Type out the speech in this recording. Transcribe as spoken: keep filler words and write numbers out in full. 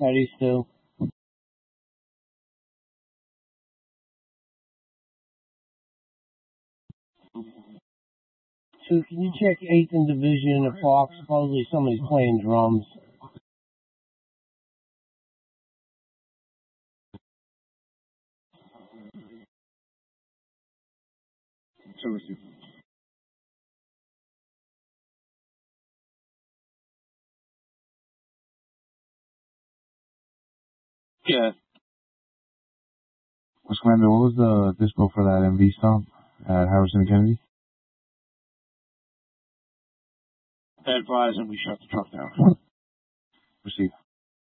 Eddie Stu. Two, can you check eighth and Division at Fox? Supposedly somebody's playing drums. Yeah. What's Commander, what was the dispo for that M V stomp at Harrison and Kennedy? Advise and we shut the truck down. Receive.